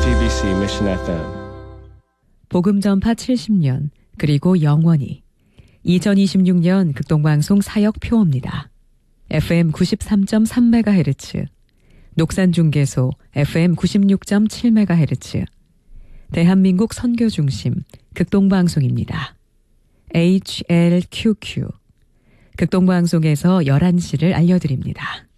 JTBC Mission FM. 복음 전파 70년 그리고 영원히 2026년 극동방송 사역표입니다. FM 93.3MHz, 녹산중계소 FM 96.7MHz, 대한민국 선교중심 극동방송입니다. HLQQ, 극동방송에서 11시를 알려드립니다.